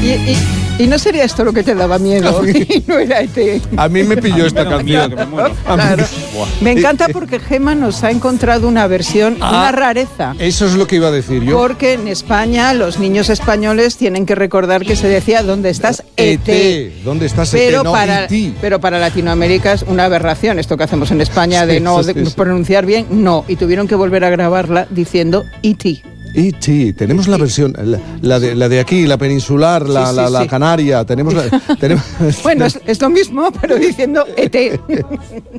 Y no sería esto lo que te daba miedo, y no era ET. A mí me pilló esta canción. Claro. Me encanta porque Gemma nos ha encontrado una versión, una rareza. Eso es lo que iba a decir yo. Porque en España los niños españoles tienen que recordar que se decía ¿dónde estás? ET. ¿Dónde estás? Pero, ET, no E.T. pero para Latinoamérica es una aberración esto que hacemos en España de no pronunciar bien, no. Y tuvieron que volver a grabarla diciendo E.T. E.T. Tenemos la versión, la de aquí, la peninsular, la canaria. Tenemos Bueno, es lo mismo, pero diciendo ET.